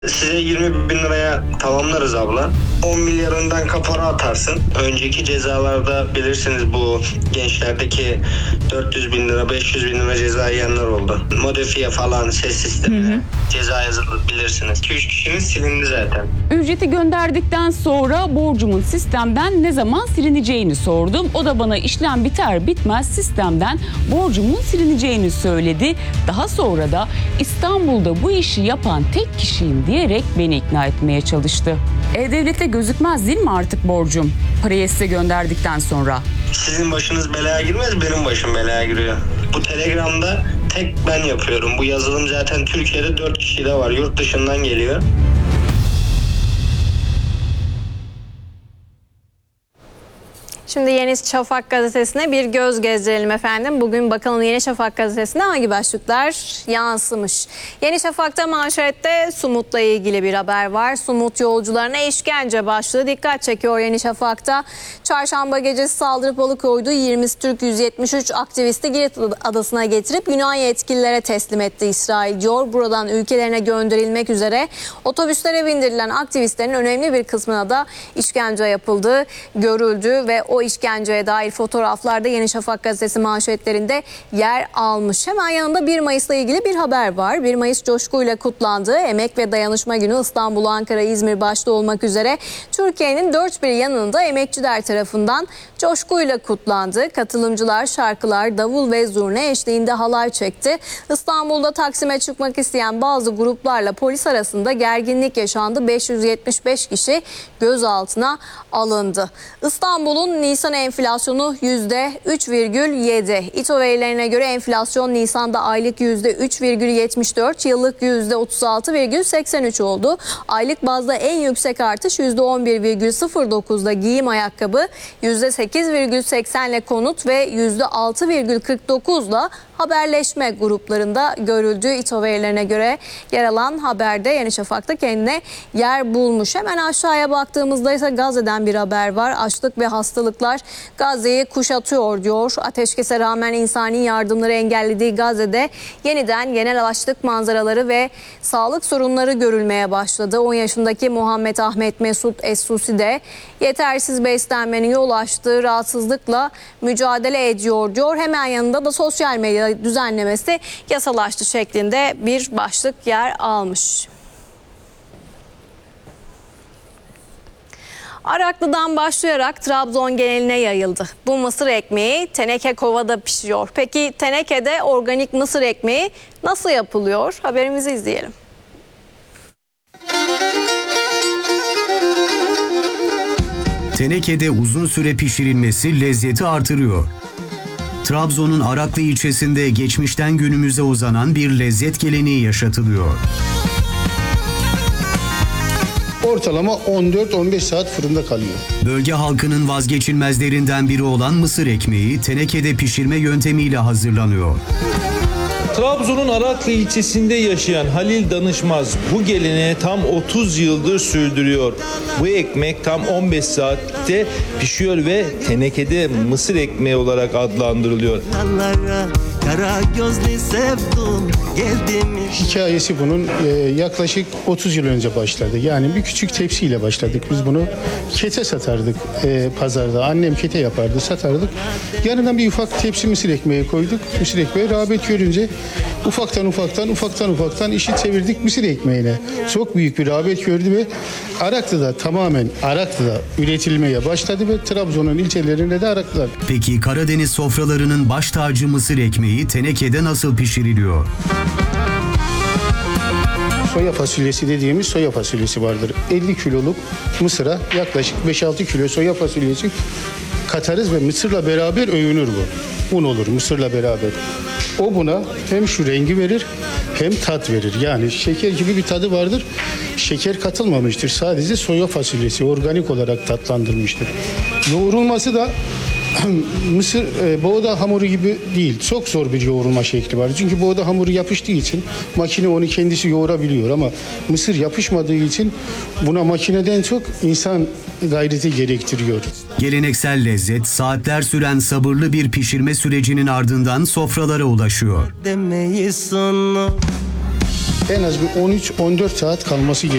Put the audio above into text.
Size 20 bin liraya tamamlarız abla. 10 milyarından kapora atarsın. Önceki cezalarda bilirsiniz bu gençlerdeki 400 bin lira, 500 bin lira ceza yiyenler oldu. Modifiye falan, ses sistemi, ceza yazılır bilirsiniz. 2-3 kişinin silindi zaten. Ücreti gönderdikten sonra borcumun sistemden ne zaman silineceğini sordum. O da bana işlem biter bitmez sistemden borcumun silineceğini söyledi. Daha sonra da İstanbul'da bu işi yapan tek kişiyim diyerek beni ikna etmeye çalıştı. E-Devlet'te gözükmez değil mi artık borcum? Parayı size gönderdikten sonra. Sizin başınız belaya girmez, benim başım belaya giriyor. Bu Telegram'da tek ben yapıyorum. Bu yazılım zaten Türkiye'de 4 kişi de var. Yurt dışından geliyor. Şimdi Yeni Şafak gazetesine bir göz gezdirelim efendim. Bugün bakalım Yeni Şafak gazetesinde hangi başlıklar yansımış. Yeni Şafak'ta manşette Sumut'la ilgili bir haber var. Sumut yolcularına işkence başlığı dikkat çekiyor Yeni Şafak'ta. Çarşamba gecesi saldırıp alıkoyduğu 20 Türk 173 aktivisti Girit adasına getirip Yunan yetkililere teslim etti İsrail diyor. Buradan ülkelerine gönderilmek üzere otobüslere bindirilen aktivistlerin önemli bir kısmına da işkence yapıldığı görüldü ve o işkenceye dair fotoğraflarda Yeni Şafak gazetesi manşetlerinde yer almış. Hemen yanında 1 Mayıs'la ilgili bir haber var. 1 Mayıs coşkuyla kutlandı. Emek ve Dayanışma Günü İstanbul, Ankara, İzmir başta olmak üzere Türkiye'nin dört bir yanında emekçiler tarafından coşkuyla kutlandı. Katılımcılar şarkılar, davul ve zurna eşliğinde halay çekti. İstanbul'da Taksim'e çıkmak isteyen bazı gruplarla polis arasında gerginlik yaşandı. 575 kişi gözaltına alındı. İstanbul'un Nisan enflasyonu %3,7. İTO verilerine göre enflasyon Nisan'da aylık %3,74, yıllık %36,83 oldu. Aylık bazda en yüksek artış %11,09'da giyim ayakkabı, %8,80 ile konut ve %6,49'la haberleşme gruplarında görüldü. İTO verilerine göre yer alan haberde Yeni Şafak'ta kendine yer bulmuş. Hemen aşağıya baktığımızda ise Gazze'den bir haber var. Açlık ve hastalıklar Gazze'yi kuşatıyor diyor. Ateşkese rağmen insani yardımları engellediği Gazze'de yeniden genel açlık manzaraları ve sağlık sorunları görülmeye başladı. 10 yaşındaki Muhammed Ahmet Mesut Es-Susi de yetersiz beslenmenin yol açtığı rahatsızlıkla mücadele ediyor diyor. Hemen yanında da sosyal medya düzenlemesi yasalaştı şeklinde bir başlık yer almış. Araklı'dan başlayarak Trabzon geneline yayıldı. Bu mısır ekmeği teneke kovada pişiyor. Peki tenekede organik mısır ekmeği nasıl yapılıyor? Haberimizi izleyelim. Tenekede uzun süre pişirilmesi lezzeti artırıyor. Trabzon'un Araklı ilçesinde geçmişten günümüze uzanan bir lezzet geleneği yaşatılıyor. Ortalama 14-15 saat fırında kalıyor. Bölge halkının vazgeçilmezlerinden biri olan mısır ekmeği tenekede pişirme yöntemiyle hazırlanıyor. Trabzon'un Araklı ilçesinde yaşayan Halil Danışmaz bu geleneği tam 30 yıldır sürdürüyor. Bu ekmek tam 15 saatte pişiyor ve tenekede mısır ekmeği olarak adlandırılıyor. Hikayesi bunun yaklaşık 30 yıl önce başladı. Yani bir küçük tepsiyle başladık. Biz bunu kete satardık pazarda. Annem kete yapardı, satardık. Yanından bir ufak tepsi mısır ekmeği koyduk. Mısır ekmeği rağbet görünce ufaktan işi çevirdik mısır ekmeğine. Çok büyük bir rağbet gördü ve Araklı'da üretilmeye başladı ve Trabzon'un ilçelerinde de Araklı'da. Peki Karadeniz sofralarının baş tacı mısır ekmeği tenekede nasıl pişiriliyor? Soya fasulyesi dediğimiz soya fasulyesi vardır. 50 kiloluk mısıra yaklaşık 5-6 kilo soya fasulyesi katarız ve mısırla beraber övünür bu. Un olur mısırla beraber. O buna hem şu rengi verir hem tat verir. Yani şeker gibi bir tadı vardır. Şeker katılmamıştır. Sadece soya fasulyesi organik olarak tatlandırılmıştır. Yoğrulması da mısır boğda hamuru gibi değil. Çok zor bir yoğurma şekli var. Çünkü boğda hamuru yapıştığı için makine onu kendisi yoğurabiliyor ama mısır yapışmadığı için buna makineden çok insan gayreti gerektiriyor. Geleneksel lezzet saatler süren sabırlı bir pişirme sürecinin ardından sofralara ulaşıyor. En az bir 13-14 saat kalması gerekiyor.